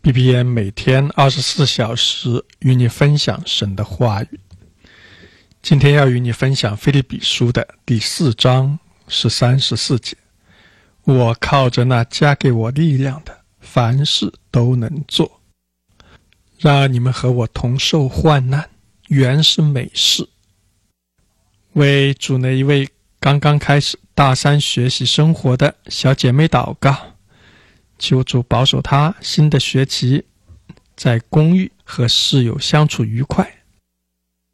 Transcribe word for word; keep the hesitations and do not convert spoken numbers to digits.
B B N 每天二十四小时与你分享神的话语。今天要与你分享腓立比书的第四章十三、十四节。我靠着那加给我力量的，凡事都能做。然而你们和我同受患难，原是美事。为主内一位刚刚开始大三学习生活的小姐妹祷告，求主保守她新的学期在公寓和室友相处愉快，